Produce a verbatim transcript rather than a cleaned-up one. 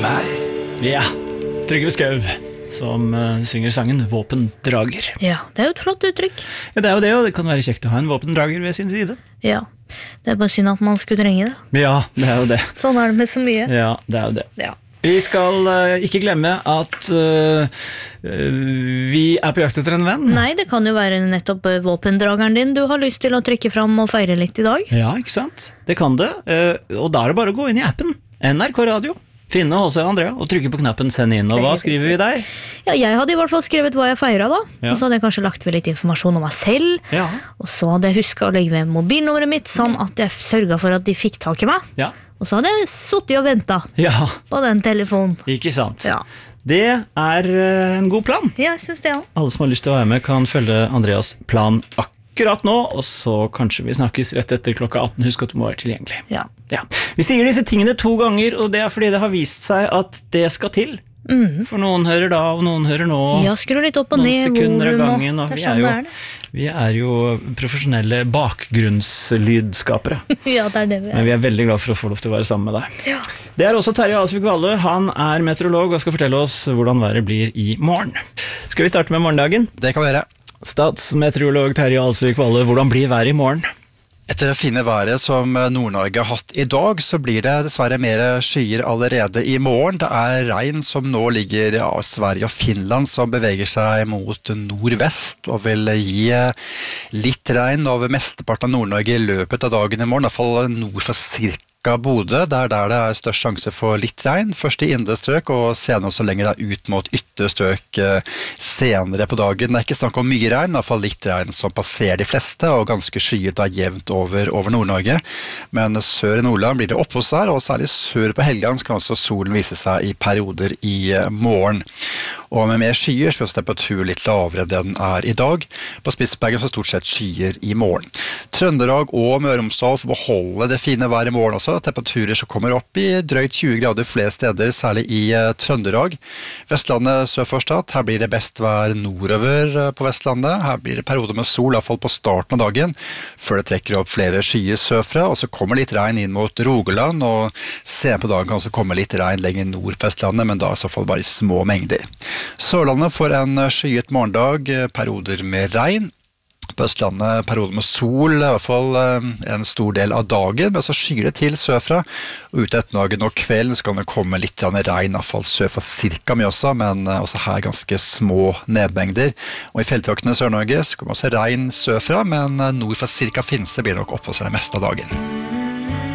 meg. Ja, Trygve Skau som uh, synger sangen Våpendrager. Ja, det er jo et flott uttrykk. Ja, det er jo det, og det kan være kjekt å ha en våpendrager ved sin side. Ja, det er bare synd at man skulle trenge det. Ja, det er jo det. Sånn er det med så mye. Ja, det er jo det. Ja. Vi skal uh, ikke glemme at uh, uh, vi er på jakt etter en venn. Nei, det kan jo være nettopp uh, våpendrageren din du har lyst til å trekke fram og feire litt i dag. Ja, ikke sant? Det kan det. Uh, og da er det bare å gå inn i appen N R K Radio. Finne H C Andrea og trykke på knappen send inn. Og hva skriver vi der? Ja, jeg hadde i hvert fall skrevet hva jeg feiret da. Ja. Og så hadde jeg kanskje lagt ved litt informasjon om meg selv. Ja. Og så hadde jeg husket å legge ved mobilnummeret mitt, sånn at jeg sørget for at de fikk tak i meg. Ja. Og så hadde jeg suttet og ventet Ja, på den telefonen. ikke sant? Ja. Det er uh, en god plan. Ja, jeg synes det, ja. Alle som har lyst til å være med kan følge Andreas plan akkurat nå, og så kanskje vi snakkes rett etter klokka atten. Husk at du må være tilgjengelig. Ja. Ja. Vi sier disse tingene to ganger, og det er fordi det har vist seg at det skal til. Mhm. For noen hører da, og noen hører nå. Ja, skru litt opp og Noen ned, sekunder av volum, og gangen, og det er vi sånn er jo- det er det. Vi er jo profesjonelle bakgrunnslydskapere. Ja, det er det vi Men er. vi er veldig glad for å få lov til å være sammen med deg. Ja. Det er også Terje Alsvik Valle. Han er meteorolog og skal fortelle oss hvordan været blir i morgen. Skal vi starte med morgendagen? Det kan vi gjøre. Statsmeteorolog Terje Alsvik Valle, hvordan blir været i morgen? Etter det fine været som Nord-Norge har hatt i dag, så blir det dessverre mer skyer allerede i morgen. Det er regn som nå ligger av Sverige og Finland, som beveger seg mot nordvest og vil gi litt regn over mesteparten av Nord-Norge i løpet av dagen i morgen, i hvert fall nord for cirka Bodø, der, der det er størst sjanse for litt regn, først i indre strøk og senere også lenger da ut mot ytre strøk senere på dagen. Det er ikke snakk om mye regn, i hvert fall litt regn som passerer de fleste, og ganske skyet da jevnt over, over Nord-Norge. Men sør i Nordland blir det oppholds her, og særlig sør på Helgeland kan også solen vise seg i perioder i morgen. Og med mer skyer så blir temperaturen litt lavere enn den er i dag. På Spitsbergen så stort sett skyer i morgen. Trøndelag og Møre og Romsdal får beholde det fine været i morgen også. Temperaturer som kommer opp i drøyt tjue grader flere steder, særlig i uh, Trøndelag. Vestlandet sør for Stad, her blir det best vær nordover uh, på Vestlandet. Her blir det perioder med sol, i hvert fall på starten av dagen, før det trekker opp flere skyer sørfra, og så kommer litt regn inn mot Rogaland, og senere på dagen kan også komme litt regn lenger nord på Vestlandet, men da i så fall bare i små mengder. Sørlandet får en skyet morgendag, perioder med regn. På Østlandet perioder med sol, i hvert fall en stor del av dagen, men så skyer det til sørfra. Og ut etter dagen og kvelden så kan det komme litt regn, i hvert fall sørfra cirka mye også, men også her ganske små nedmengder. Og i fjelltraktene i Sør-Norge så kommer også regn sørfra, men nord for cirka Finse blir det nok oppholds det meste av dagen.